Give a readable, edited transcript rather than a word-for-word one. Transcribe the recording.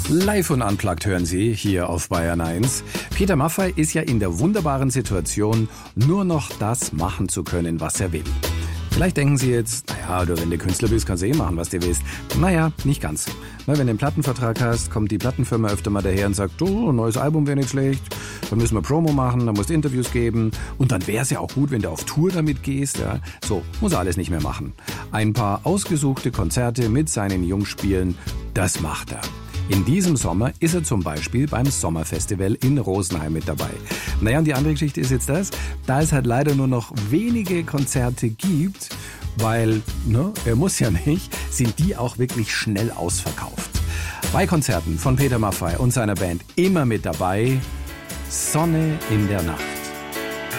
Live und unplugged hören Sie hier auf Bayern 1. Peter Maffay ist ja in der wunderbaren Situation, nur noch das machen zu können, was er will. Vielleicht denken Sie jetzt, naja, wenn du Künstler bist, kannst du machen, was du willst. Naja, nicht ganz. Wenn du einen Plattenvertrag hast, kommt die Plattenfirma öfter mal daher und sagt, oh, ein neues Album wäre nicht schlecht, dann müssen wir Promo machen, dann musst du Interviews geben und dann wäre es ja auch gut, wenn du auf Tour damit gehst. Ja. So, muss er alles nicht mehr machen. Ein paar ausgesuchte Konzerte mit seinen Jungs spielen, das macht er. In diesem Sommer ist er zum Beispiel beim Sommerfestival in Rosenheim mit dabei. Naja, und die andere Geschichte ist jetzt das, da es halt leider nur noch wenige Konzerte gibt, weil, er muss ja nicht, sind die auch wirklich schnell ausverkauft. Bei Konzerten von Peter Maffay und seiner Band immer mit dabei, Sonne in der Nacht.